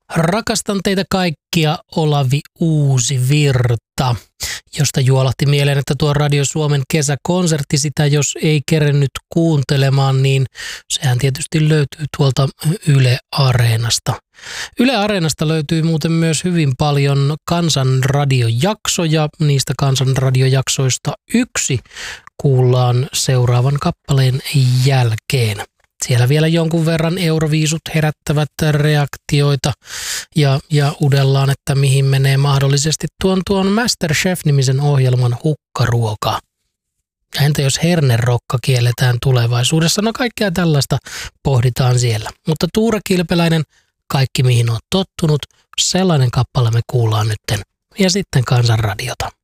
Rakastan teitä kaikkia, Olavi Uusivirta, josta juolahti mieleen, että tuo Radio Suomen kesäkonsertti, sitä jos ei kerennyt kuuntelemaan, niin sehän tietysti löytyy tuolta Yle Areenasta. Yle Areenasta löytyy muuten myös hyvin paljon kansanradiojaksoja. Niistä kansanradiojaksoista yksi kuullaan seuraavan kappaleen jälkeen. Siellä vielä jonkun verran euroviisut herättävät reaktioita ja udellaan, että mihin menee mahdollisesti tuon MasterChef-nimisen ohjelman hukkaruoka. Ja entä jos hernerokka kielletään tulevaisuudessa? No kaikkea tällaista pohditaan siellä. Mutta Tuure Kilpeläinen, kaikki mihin on tottunut, sellainen kappale me kuullaan nytten. Ja sitten Kansanradiota.